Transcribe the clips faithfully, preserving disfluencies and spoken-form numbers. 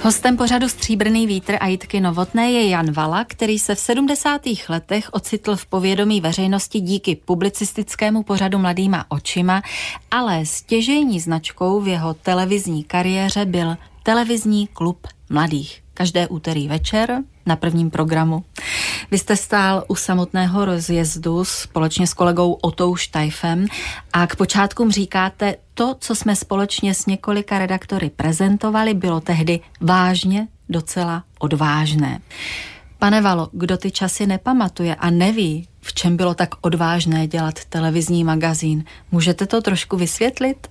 Hostem pořadu Stříbrný vítr a Jitky Novotné je Jan Vala, který se v sedmdesátých letech ocitl v povědomí veřejnosti díky publicistickému pořadu Mladýma očima, ale stěžejní značkou v jeho televizní kariéře byl televizní klub mladých. Každé úterý večer na prvním programu. Vy jste stál u samotného rozjezdu společně s kolegou Otou Štajfem a k počátkům říkáte, to, co jsme společně s několika redaktory prezentovali, bylo tehdy vážně docela odvážné. Pane Valo, kdo ty časy nepamatuje a neví, v čem bylo tak odvážné dělat televizní magazín, můžete to trošku vysvětlit?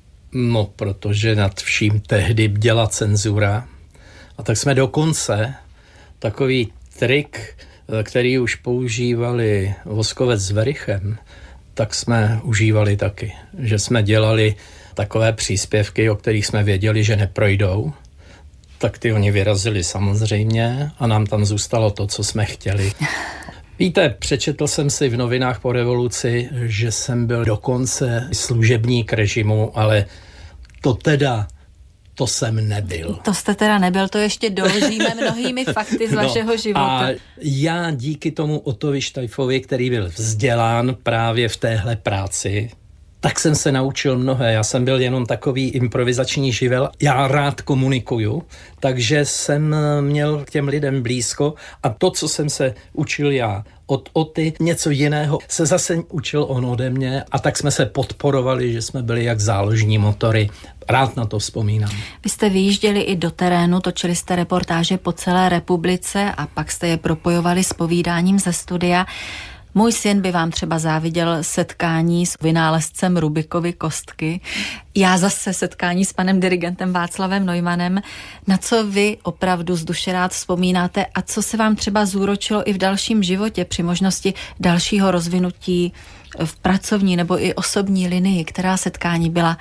No, protože nad vším tehdy bděla cenzura. A tak jsme dokonce takový trik, který už používali Voskovec s Verichem, tak jsme užívali taky. Že jsme dělali takové příspěvky, o kterých jsme věděli, že neprojdou, tak ty oni vyrazili samozřejmě a nám tam zůstalo to, co jsme chtěli. Víte, přečetl jsem si v novinách po revoluci, že jsem byl dokonce služebník režimu, ale to teda to jsem nebyl. To jste teda nebyl, to ještě doložíme mnohými fakty z vašeho no, života. A já díky tomu Otovi Štajfovi, který byl vzdělán právě v téhle práci, tak jsem se naučil mnohé. Já jsem byl jenom takový improvizační živel. Já rád komunikuju, takže jsem měl k těm lidem blízko a to, co jsem se učil já od Oty, něco jiného se zase učil on ode mě a tak jsme se podporovali, že jsme byli jak záložní motory. Rád na to vzpomínám. Vy jste vyjížděli i do terénu, točili jste reportáže po celé republice a pak jste je propojovali s povídáním ze studia. Můj syn by vám třeba záviděl setkání s vynálezcem Rubikovy kostky. Já zase setkání s panem dirigentem Václavem Neumannem. Na co vy opravdu z duše rád vzpomínáte a co se vám třeba zúročilo i v dalším životě při možnosti dalšího rozvinutí v pracovní nebo i osobní linii, která setkání byla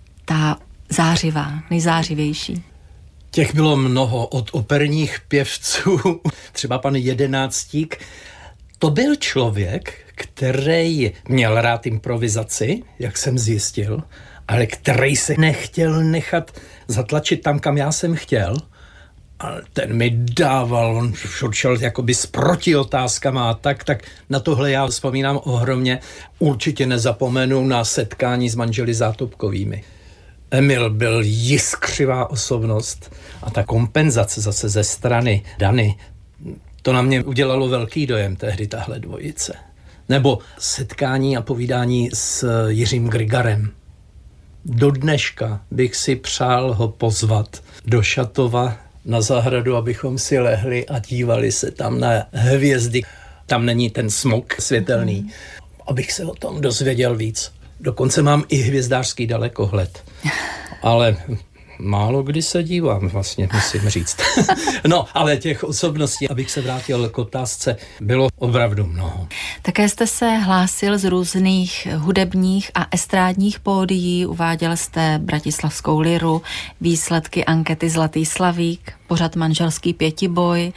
ta zářivá, nejzářivější? Těch bylo mnoho, od operních pěvců, třeba pan Jedenáctík. To byl člověk, který měl rád improvizaci, jak jsem zjistil, ale který se nechtěl nechat zatlačit tam, kam já jsem chtěl. A ten mi dával, on šel jakoby s protiotázkama a tak, tak na tohle já vzpomínám ohromně. Určitě nezapomenu na setkání s manželi Zátopkovými. Emil byl jiskřivá osobnost a ta kompenzace zase ze strany Dany, to na mě udělalo velký dojem tehdy tahle dvojice. Nebo setkání a povídání s Jiřím Grigarem. Do dneška bych si přál ho pozvat do Šatova na zahradu, abychom si lehli a dívali se tam na hvězdy. Tam není ten smog světelný. Abych se o tom dozvěděl víc. Dokonce mám i hvězdářský dalekohled. Ale málo kdy se dívám, vlastně musím říct. No, ale těch osobností, abych se vrátil k otázce, bylo opravdu mnoho. Také jste se hlásil z různých hudebních a estrádních pódií, uváděl jste Bratislavskou liru, výsledky ankety Zlatý slavík, pořad Manželský pětiboj.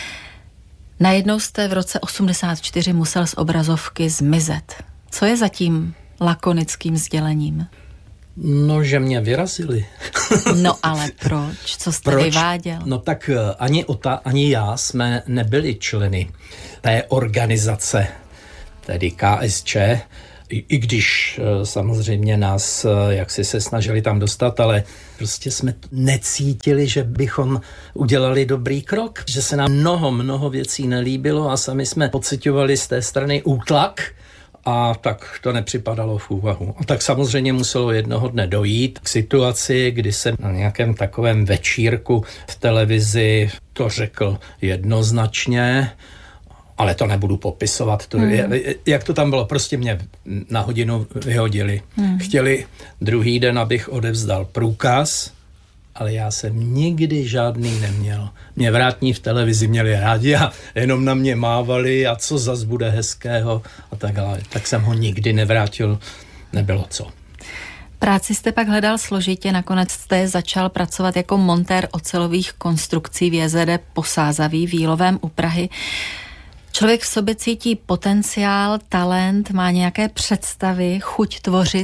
Najednou jste v roce osmdesát čtyři musel z obrazovky zmizet. Co je za tím lakonickým sdělením? No, že mě vyrazili. No ale proč? Co jste proč? vyváděl? No tak ani Ota, ani já jsme nebyli členy té organizace, tedy K S Č, i, i když samozřejmě nás jaksi se snažili tam dostat, ale prostě jsme necítili, že bychom udělali dobrý krok, že se nám mnoho, mnoho věcí nelíbilo a sami jsme pociťovali z té strany útlak. A tak to nepřipadalo v úvahu. A tak samozřejmě muselo jednoho dne dojít k situaci, kdy jsem na nějakém takovém večírku v televizi to řekl jednoznačně, ale to nebudu popisovat. To, hmm. Jak to tam bylo, prostě mě na hodinu vyhodili. Hmm. Chtěli druhý den, abych odevzdal průkaz, ale já jsem nikdy žádný neměl. Mě vrátní v televizi měli rádi a jenom na mě mávali a co zas bude hezkého a tak dále. Tak jsem ho nikdy nevrátil, nebylo co. Práci jste pak hledal složitě, nakonec jste začal pracovat jako montér ocelových konstrukcí v J Z D Posázaví v Jílovém u Prahy. Člověk v sobě cítí potenciál, talent, má nějaké představy, chuť tvořit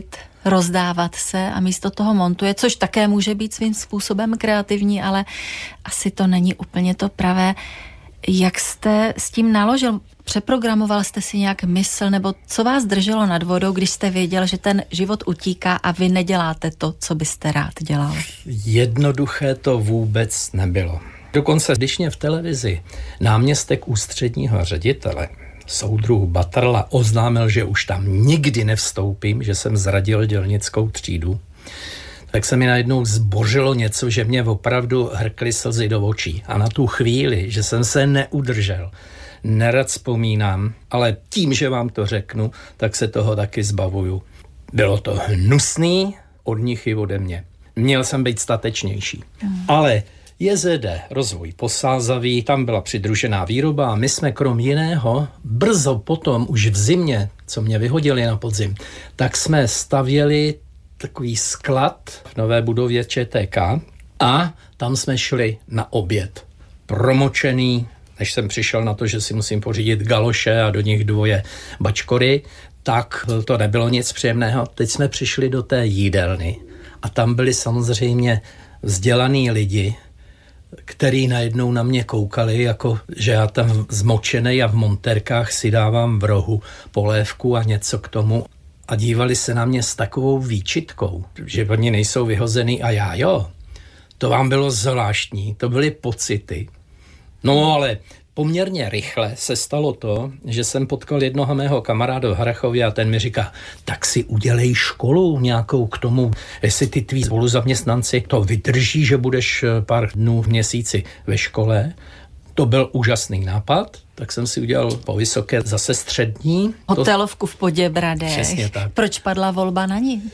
rozdávat se a místo toho montuje, což také může být svým způsobem kreativní, ale asi to není úplně to pravé. Jak jste s tím naložil? Přeprogramoval jste si nějak mysl, nebo co vás drželo nad vodou, když jste věděl, že ten život utíká a vy neděláte to, co byste rád dělal? Jednoduché to vůbec nebylo. Dokonce, když mě v televizi náměstek ústředního ředitele, soudruh Batrla, oznámil, že už tam nikdy nevstoupím, že jsem zradil dělnickou třídu, tak se mi najednou zbořilo něco, že mě opravdu hrkly slzy do očí. A na tu chvíli, že jsem se neudržel, nerad vzpomínám, ale tím, že vám to řeknu, tak se toho taky zbavuju. Bylo to hnusný od nich i ode mě. Měl jsem být statečnější. Hmm. Ale J Z D, rozvoj Posázavý, tam byla přidružená výroba a my jsme krom jiného brzo potom, už v zimě, co mě vyhodili na podzim, tak jsme stavěli takový sklad v nové budově Č T K a tam jsme šli na oběd. Promočený, než jsem přišel na to, že si musím pořídit galoše a do nich dvoje bačkory, tak to nebylo nic příjemného. Teď jsme přišli do té jídelny a tam byli samozřejmě vzdělaný lidi, který najednou na mě koukali, jako že já tam zmočenej a v monterkách si dávám v rohu polévku a něco k tomu. A dívali se na mě s takovou výčitkou, že oni nejsou vyhozený a já jo. To vám bylo zvláštní, to byly pocity. No ale poměrně rychle se stalo to, že jsem potkal jednoho mého kamaráda v Harrachově a ten mi říká, tak si udělej školu nějakou k tomu, jestli ty tví spoluzaměstnanci to vydrží, že budeš pár dnů v měsíci ve škole. To byl úžasný nápad, tak jsem si udělal po vysoké zase střední. Hotelovku v Poděbradech. Přesně tak. Proč padla volba na ní?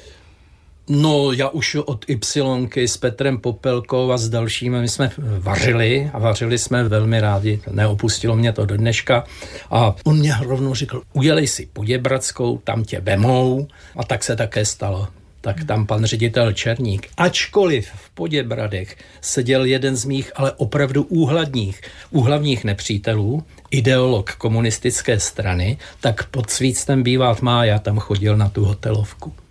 No, já už od Ypsilonky s Petrem Popelkou a s dalšími, my jsme vařili a vařili jsme velmi rádi, neopustilo mě to do dneška a on mě rovnou řekl, udělej si Poděbradskou, tam tě vemou a tak se také stalo. Tak tam pan ředitel Černík, ačkoliv v Poděbradech seděl jeden z mých, ale opravdu úhlavních, úhlavních nepřítelů, ideolog komunistické strany, tak pod svícnem bývá tma a já tam chodil na tu hotelovku.